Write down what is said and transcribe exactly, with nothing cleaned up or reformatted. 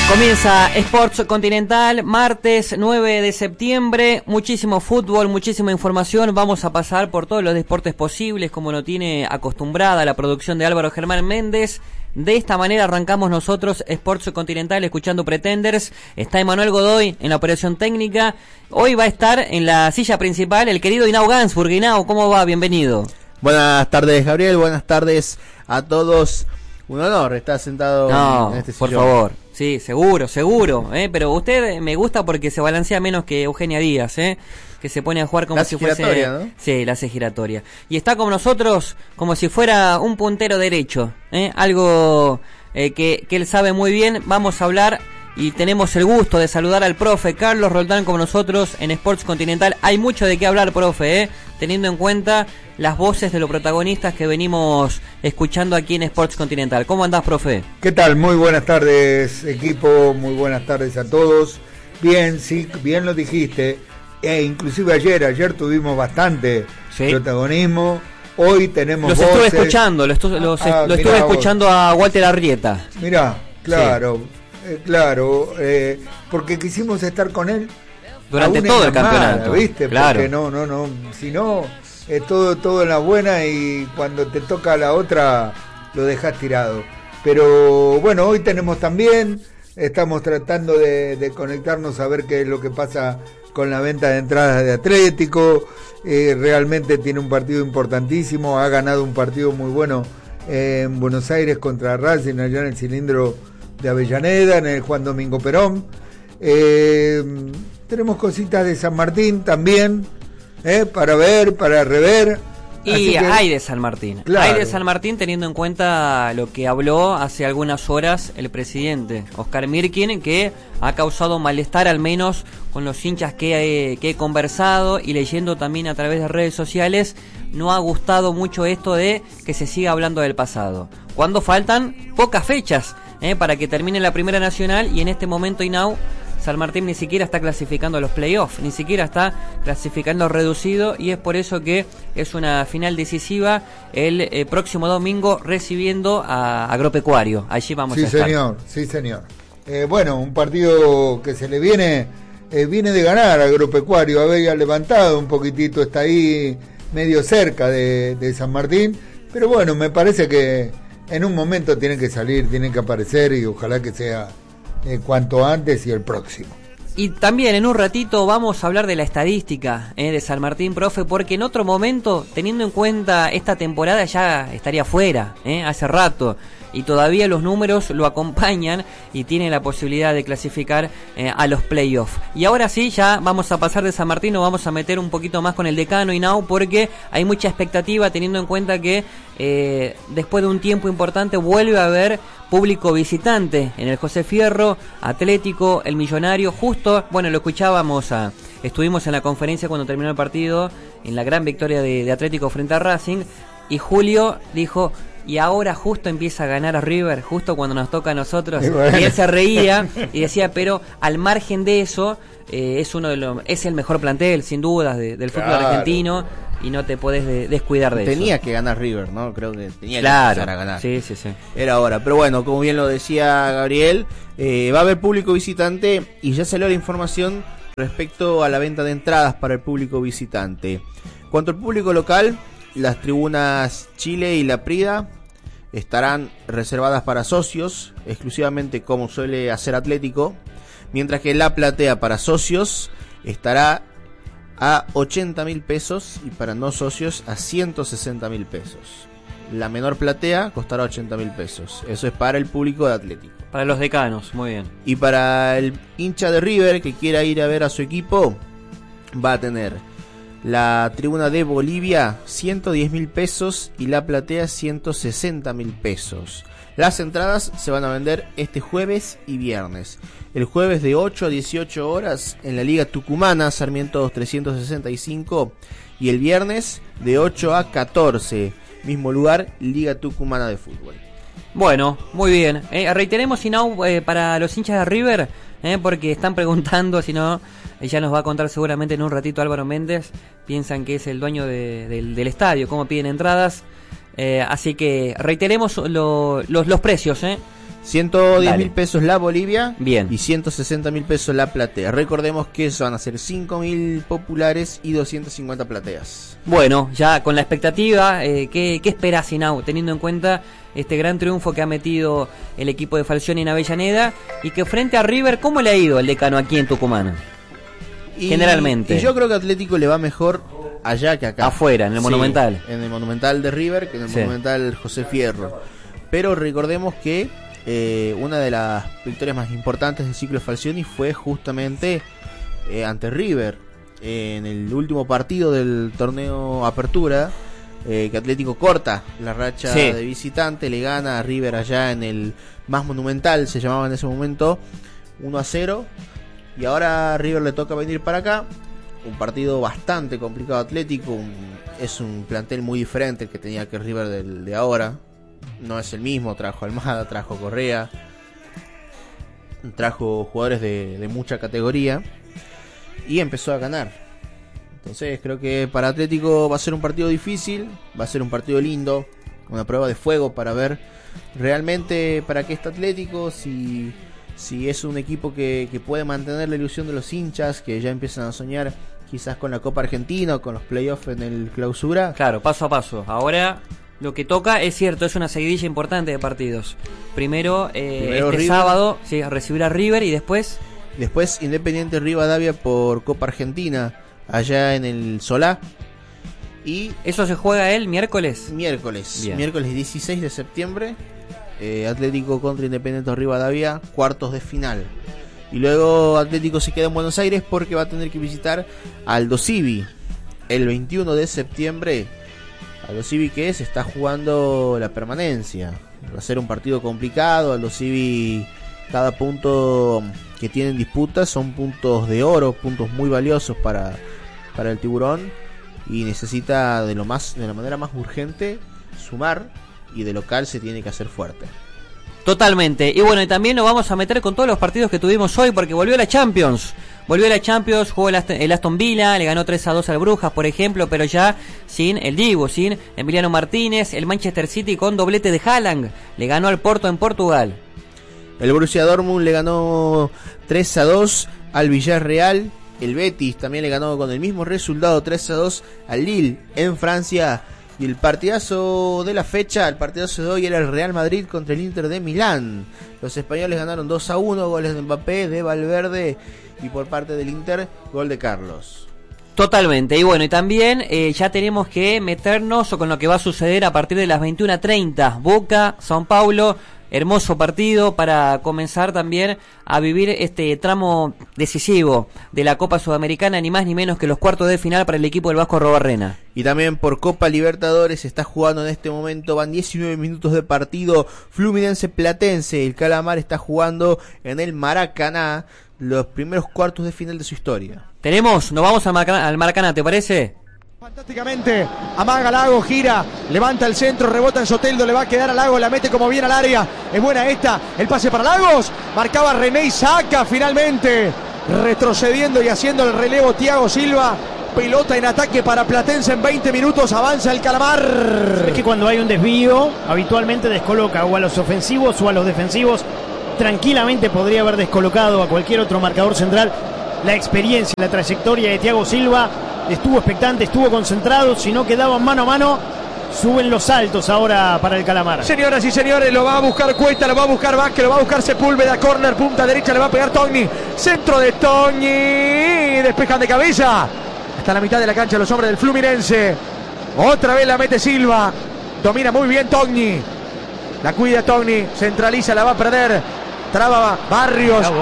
Comienza Sports Continental, martes nueve de septiembre, muchísimo fútbol, muchísima información, vamos a pasar por todos los deportes posibles como lo tiene acostumbrada la producción de Álvaro Germán Méndez. De esta manera arrancamos nosotros Sports Continental escuchando Pretenders. Está Emanuel Godoy en la operación técnica. Hoy va a estar en la silla principal el querido Inau Gansburg. Inau, ¿cómo va? Bienvenido. Buenas tardes, Gabriel, buenas tardes a todos. Un honor estar sentado no, en este sillón. Por favor. Sí, seguro, seguro, ¿eh? Pero usted me gusta porque se balancea menos que Eugenia Díaz, ¿eh? Que se pone a jugar como la si fuese... ¿no? Sí, la hace giratoria. Y está con nosotros como si fuera un puntero derecho, ¿eh? Algo eh, que, que él sabe muy bien. Vamos a hablar y tenemos el gusto de saludar al profe Carlos Roldán con nosotros en Sports Continental. Hay mucho de qué hablar, profe, ¿eh? Teniendo en cuenta las voces de los protagonistas que venimos escuchando aquí en Sports Continental. ¿Cómo andás, profe? ¿Qué tal? Muy buenas tardes, equipo, muy buenas tardes a todos. Bien, sí, bien lo dijiste, e inclusive ayer, ayer tuvimos bastante sí. protagonismo. Hoy tenemos Los voces. estuve escuchando, los, estu los ah, lo estuve escuchando vos. a Walter Arrieta. Mirá, claro, sí. eh, claro, eh, porque quisimos estar con él durante todo el campeonato, ¿viste? Claro. Porque no, no, no, si no, es todo, todo en la buena y cuando te toca la otra lo dejas tirado. Pero bueno, hoy tenemos también, estamos tratando de, de conectarnos a ver qué es lo que pasa con la venta de entradas de Atlético. Eh, realmente tiene un partido importantísimo, ha ganado un partido muy bueno eh, en Buenos Aires contra Racing, allá en el cilindro de Avellaneda, en el Juan Domingo Perón. Eh, tenemos cositas de San Martín también, eh, para ver, para rever. Y que, hay de San Martín, claro. hay de San Martín teniendo en cuenta lo que habló hace algunas horas el presidente Oscar Mirkin, que ha causado malestar al menos con los hinchas que he, que he conversado y leyendo también a través de redes sociales. No ha gustado mucho esto de que se siga hablando del pasado, cuando faltan pocas fechas eh, para que termine la Primera Nacional y en este momento Inau San Martín ni siquiera está clasificando a los playoffs, ni siquiera está clasificando reducido y es por eso que es una final decisiva el eh, próximo domingo recibiendo a Agropecuario. Allí vamos sí, a estar. Sí, señor, sí, señor. Eh, bueno, un partido que se le viene, eh, viene de ganar a Agropecuario, había levantado un poquitito, está ahí medio cerca de, de San Martín, pero bueno, me parece que en un momento tienen que salir, tienen que aparecer y ojalá que sea Eh, cuanto antes y el próximo. Y también en un ratito vamos a hablar de la estadística eh, de San Martín, profe, porque en otro momento, teniendo en cuenta esta temporada, ya estaría fuera, eh, hace rato, y todavía los números lo acompañan y tiene la posibilidad de clasificar eh, a los playoffs. Y ahora sí, ya vamos a pasar de San Martín, nos vamos a meter un poquito más con el decano Inau, porque hay mucha expectativa teniendo en cuenta que eh, después de un tiempo importante vuelve a haber público visitante en el José Fierro, Atlético, el Millonario, justo, bueno, lo escuchábamos, a, estuvimos en la conferencia cuando terminó el partido, en la gran victoria de, de Atlético frente a Racing, y Julio dijo, y ahora justo empieza a ganar a River, justo cuando nos toca a nosotros, y, bueno. y él se reía y decía, pero al margen de eso, eh, es uno de los, es el mejor plantel, sin dudas, de, del fútbol claro. argentino, y no te podés de, descuidar de tenía eso. Tenía que ganar River, ¿no? Creo que tenía claro. que empezar a ganar. Sí, sí, sí. Era hora. Pero bueno, como bien lo decía Gabriel, eh, va a haber público visitante y ya salió la información respecto a la venta de entradas para el público visitante. Cuanto al público local, las tribunas Chile y La Prida estarán reservadas para socios, exclusivamente como suele hacer Atlético, mientras que la platea para socios estará a ochenta mil pesos y para no socios a ciento sesenta mil pesos. La menor platea costará ochenta mil pesos. Eso es para el público de Atlético. Para los decanos, muy bien. Y para el hincha de River que quiera ir a ver a su equipo, va a tener la tribuna de Bolivia ciento diez mil pesos y la platea ciento sesenta mil pesos. Las entradas se van a vender este jueves y viernes. El jueves de ocho a dieciocho horas en la Liga Tucumana, Sarmiento trescientos sesenta y cinco. Y el viernes de ocho a catorce, mismo lugar, Liga Tucumana de Fútbol. Bueno, muy bien. Eh, reiteremos, si no, eh, para los hinchas de River, eh, porque están preguntando, si no, eh, ya nos va a contar seguramente en un ratito Álvaro Méndez. Piensan que es el dueño de, del, del estadio, cómo piden entradas. Eh, así que reiteremos lo, los, los precios, eh. ciento diez mil pesos la Bolivia. Bien. Y ciento sesenta mil pesos la platea. Recordemos que eso van a ser cinco mil populares y doscientas cincuenta plateas. Bueno, ya con la expectativa, eh, ¿qué, ¿qué espera Sinau? Teniendo en cuenta este gran triunfo que ha metido el equipo de Falcioni en Avellaneda. Y que frente a River, ¿cómo le ha ido el decano aquí en Tucumán? Y, Generalmente. Y yo creo que Atlético le va mejor allá que acá. Afuera, en el Sí, Monumental. En el Monumental de River que en el Sí. Monumental José Fierro. Pero recordemos que eh, una de las victorias más importantes del ciclo Falcioni fue justamente eh, ante River. Eh, en el último partido del torneo Apertura, eh, que Atlético corta la racha Sí. de visitante, le gana a River allá en el más monumental, se llamaba en ese momento, uno a cero. Y ahora a River le toca venir para acá. Un partido bastante complicado Atlético. Un, es un plantel muy diferente el que tenía que River del, de ahora. No es el mismo. Trajo Almada, trajo Correa, trajo jugadores de, de mucha categoría. Y empezó a ganar. Entonces creo que para Atlético va a ser un partido difícil. Va a ser un partido lindo. Una prueba de fuego para ver realmente para qué está Atlético. Si... Si es un equipo que, que puede mantener la ilusión de los hinchas, que ya empiezan a soñar quizás con la Copa Argentina o con los playoffs en el Clausura. Claro, paso a paso. Ahora lo que toca es cierto, es una seguidilla importante de partidos. Primero, eh, Primero este River. sábado, sí, recibir a River y después... Después Independiente Rivadavia por Copa Argentina, allá en el Solá. Y ¿Eso se juega el miércoles? miércoles, Bien. miércoles dieciséis de septiembre. Eh, Atlético contra Independiente Rivadavia, cuartos de final. Y luego Atlético se queda en Buenos Aires porque va a tener que visitar a Aldo Civi el veintiuno de septiembre. Aldo Civi que se está jugando la permanencia. Va a ser un partido complicado. Aldo Civi, cada punto que tiene en disputa son puntos de oro, puntos muy valiosos para, para el Tiburón. Y necesita de lo más, de la manera más urgente sumar. Y de local se tiene que hacer fuerte. Totalmente. Y bueno, y también nos vamos a meter con todos los partidos que tuvimos hoy, porque volvió la Champions. Volvió la Champions, jugó el Aston, el Aston Villa, le ganó tres a dos al Brujas, por ejemplo, pero ya sin el Divo, sin Emiliano Martínez. El Manchester City con doblete de Haaland le ganó al Porto en Portugal. El Borussia Dortmund le ganó tres a dos al Villarreal. El Betis también le ganó con el mismo resultado, tres a dos al Lille en Francia. Y el partidazo de la fecha, el partidazo de hoy era el Real Madrid contra el Inter de Milán. Los españoles ganaron dos a uno, goles de Mbappé, de Valverde y por parte del Inter, gol de Carlos. Totalmente. Y bueno, y también eh, ya tenemos que meternos con lo que va a suceder a partir de las veintiuna treinta. Boca, São Paulo. Hermoso partido para comenzar también a vivir este tramo decisivo de la Copa Sudamericana, ni más ni menos que los cuartos de final para el equipo del Vasco Arrobarrena. Y también por Copa Libertadores se está jugando en este momento, van diecinueve minutos de partido, Fluminense Platense, el Calamar está jugando en el Maracaná los primeros cuartos de final de su historia. Tenemos, nos vamos al Maracaná, al Maracaná, ¿te parece? Fantásticamente, amaga Lago, gira, levanta el centro, rebota en Soteldo, le va a quedar a Lago, la mete como bien al área, es buena esta, el pase para Lagos, marcaba René y saca finalmente, retrocediendo y haciendo el relevo Thiago Silva, pelota en ataque para Platense en veinte minutos, avanza el Calamar. Es que cuando hay un desvío, habitualmente descoloca o a los ofensivos o a los defensivos, tranquilamente podría haber descolocado a cualquier otro marcador central. La experiencia, la trayectoria de Thiago Silva estuvo expectante, estuvo concentrado, si no quedaban mano a mano, suben los saltos ahora para el Calamar. Señoras y señores, lo va a buscar Cuesta, lo va a buscar Vázquez, lo va a buscar Sepúlveda, córner, punta derecha, le va a pegar Togni, centro de Togni, despejan de cabeza, hasta la mitad de la cancha los hombres del Fluminense, otra vez la mete Silva, domina muy bien Togni, la cuida Togni, centraliza, la va a perder, traba Barrios.